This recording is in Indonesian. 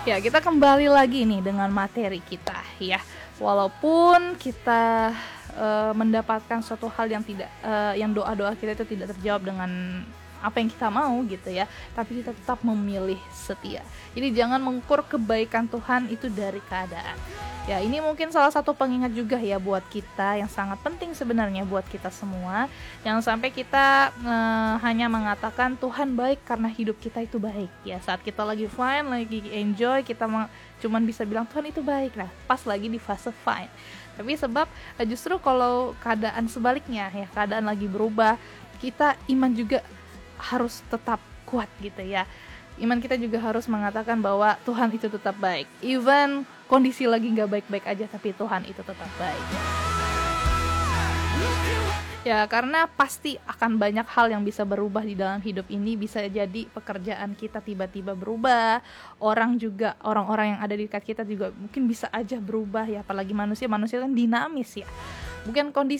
Ya, kita kembali lagi nih dengan materi kita ya. Walaupun kita mendapatkan suatu hal yang tidak yang doa-doa kita itu tidak terjawab dengan apa yang kita mau gitu ya, tapi kita tetap memilih setia. Jadi jangan mengukur kebaikan Tuhan itu dari keadaan. Ya, ini mungkin salah satu pengingat juga ya buat kita yang sangat penting sebenarnya buat kita semua. Jangan sampai kita hanya mengatakan Tuhan baik karena hidup kita itu baik. Ya, saat kita lagi fine, lagi enjoy, kita cuman bisa bilang Tuhan itu baik. Nah, pas lagi di fase fine. Tapi sebab justru kalau keadaan sebaliknya ya, keadaan lagi berubah, kita iman juga harus tetap kuat gitu ya. Iman kita juga harus mengatakan bahwa Tuhan itu tetap baik. Even kondisi lagi gak baik-baik aja, tapi Tuhan itu tetap baik. Ya, karena pasti akan banyak hal yang bisa berubah di dalam hidup ini. Bisa jadi pekerjaan kita tiba-tiba berubah. Orang-orang yang ada di dekat kita juga mungkin bisa aja berubah ya. Apalagi manusia kan dinamis ya. Bukan